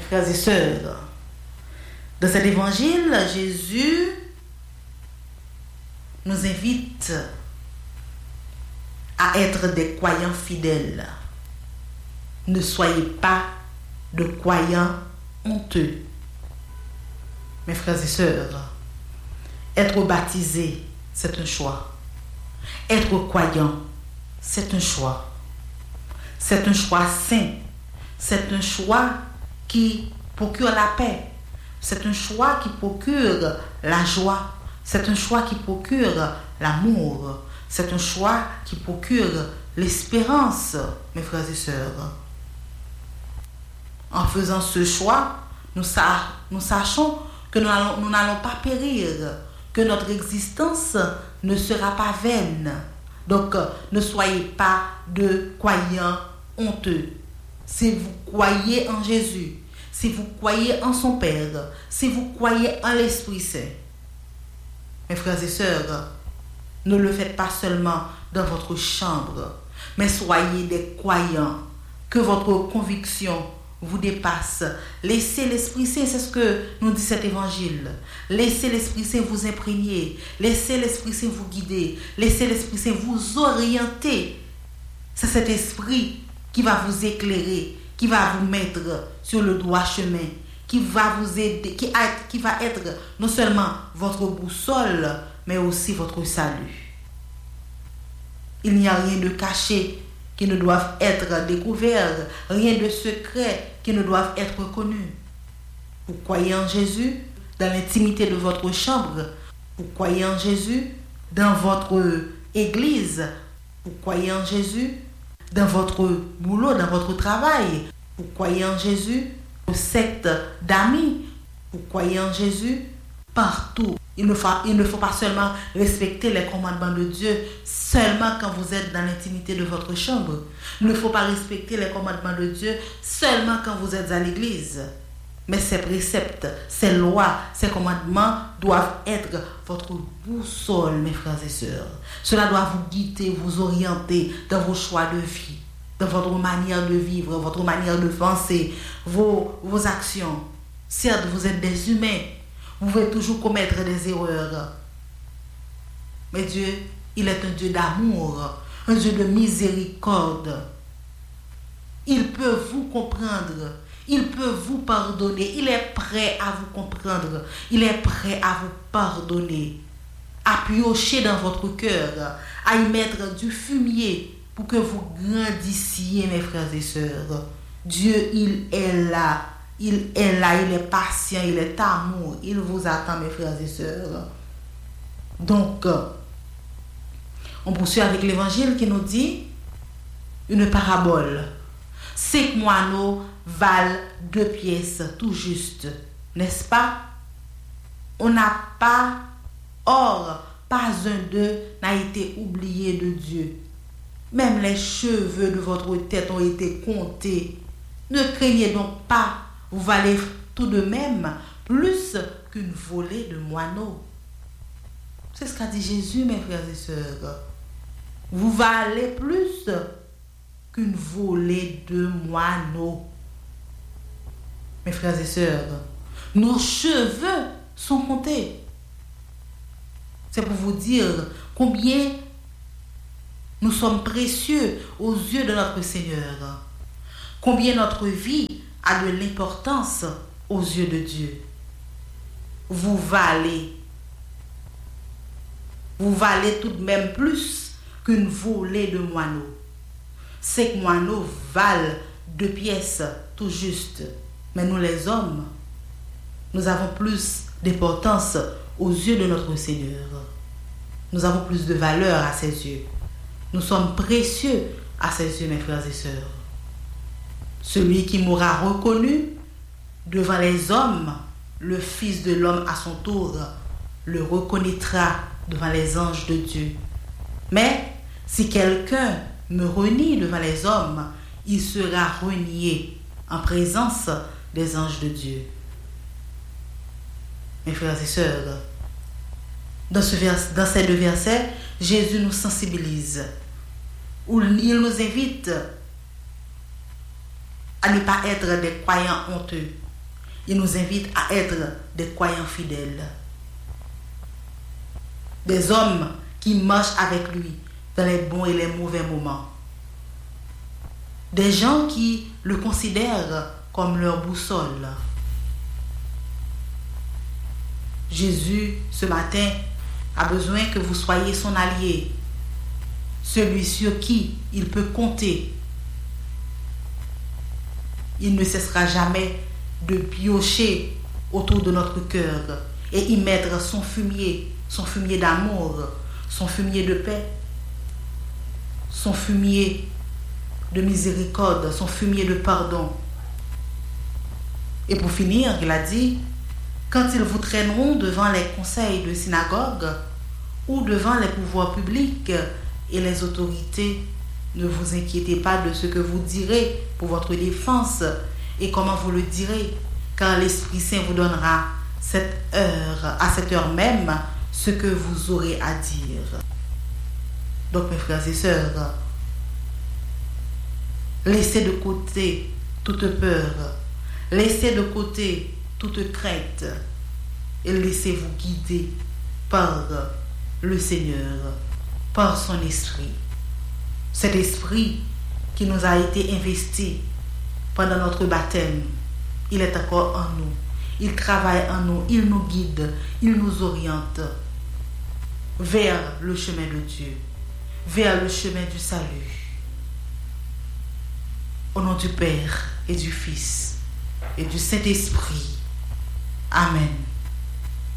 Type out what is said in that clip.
frères et sœurs, dans cet évangile, Jésus nous invite à être des croyants fidèles. Ne soyez pas de croyants honteux. Mes frères et sœurs, être baptisé, c'est un choix. Être croyant, c'est un choix. C'est un choix saint. C'est un choix qui procure la paix. C'est un choix qui procure la joie. C'est un choix qui procure l'amour. C'est un choix qui procure l'espérance, mes frères et sœurs. En faisant ce choix, nous sachons que nous n'allons pas périr, que notre existence ne sera pas vaine. Donc, ne soyez pas de croyants honteux. Si vous croyez en Jésus, si vous croyez en son Père, si vous croyez en l'Esprit Saint, mes frères et sœurs, ne le faites pas seulement dans votre chambre, mais soyez des croyants, que votre conviction vous dépasse. Laissez l'Esprit Saint, c'est ce que nous dit cet évangile. Laissez l'Esprit Saint vous imprégner, laissez l'Esprit Saint vous guider, laissez l'Esprit Saint vous orienter. C'est cet esprit qui va vous éclairer, qui va vous mettre sur le droit chemin, qui va vous aider, qui va être non seulement votre boussole, mais aussi votre salut. Il n'y a rien de caché qui ne doivent être découverts, rien de secret qui ne doivent être connus. Vous croyez en Jésus dans l'intimité de votre chambre, vous croyez en Jésus dans votre église, vous croyez en Jésus dans votre boulot, dans votre travail, vous croyez en Jésus aux sectes d'amis, vous croyez en Jésus partout. Il ne faut pas seulement respecter les commandements de Dieu seulement quand vous êtes dans l'intimité de votre chambre. Il ne faut pas respecter les commandements de Dieu seulement quand vous êtes à l'église. Mais ces préceptes, ces lois, ces commandements doivent être votre boussole, mes frères et sœurs. Cela doit vous guider, vous orienter dans vos choix de vie, dans votre manière de vivre, votre manière de penser, vos actions. Certes, vous êtes des humains. Vous pouvez toujours commettre des erreurs. Mais Dieu, il est un Dieu d'amour, un Dieu de miséricorde. Il peut vous comprendre. Il peut vous pardonner. Il est prêt à vous comprendre. Il est prêt à vous pardonner. À piocher dans votre cœur. À y mettre du fumier pour que vous grandissiez, mes frères et sœurs. Dieu, il est là. Il est là, il est patient, il est amour. Il vous attend, mes frères et sœurs. Donc, on poursuit avec l'évangile qui nous dit une parabole. 5 moineaux valent 2 pièces tout juste, n'est-ce pas? On n'a pas, or, pas un d'eux n'a été oublié de Dieu. Même les cheveux de votre tête ont été comptés. Ne craignez donc pas. Vous valez tout de même plus qu'une volée de moineaux. C'est ce qu'a dit Jésus, mes frères et sœurs. Vous valez plus qu'une volée de moineaux. Mes frères et sœurs, nos cheveux sont comptés. C'est pour vous dire combien nous sommes précieux aux yeux de notre Seigneur. Combien notre vie a de l'importance aux yeux de Dieu. Vous valez tout de même plus qu'une volée de moineaux. 5 moineaux valent 2 pièces tout juste. Mais nous les hommes, nous avons plus d'importance aux yeux de notre Seigneur. Nous avons plus de valeur à ses yeux. Nous sommes précieux à ses yeux, mes frères et sœurs. Celui qui m'aura reconnu devant les hommes, le Fils de l'homme à son tour le reconnaîtra devant les anges de Dieu. Mais si quelqu'un me renie devant les hommes, il sera renié en présence des anges de Dieu. Mes frères et sœurs, dans ces 2 versets, Jésus nous sensibilise. Il nous invite à ne pas être des croyants honteux. Il nous invite à être des croyants fidèles. Des hommes qui marchent avec lui dans les bons et les mauvais moments. Des gens qui le considèrent comme leur boussole. Jésus, ce matin, a besoin que vous soyez son allié, celui sur qui il peut compter. Il ne cessera jamais de piocher autour de notre cœur et y mettre son fumier d'amour, son fumier de paix, son fumier de miséricorde, son fumier de pardon. Et pour finir, il a dit, quand ils vous traîneront devant les conseils de synagogue ou devant les pouvoirs publics et les autorités, ne vous inquiétez pas de ce que vous direz pour votre défense et comment vous le direz, car l'Esprit Saint vous donnera à cette heure même ce que vous aurez à dire. Donc mes frères et sœurs, laissez de côté toute peur, laissez de côté toute crainte et laissez-vous guider par le Seigneur, par son esprit. Cet esprit qui nous a été investi pendant notre baptême, il est encore en nous. Il travaille en nous, il nous guide, il nous oriente vers le chemin de Dieu, vers le chemin du salut. Au nom du Père et du Fils et du Saint-Esprit. Amen.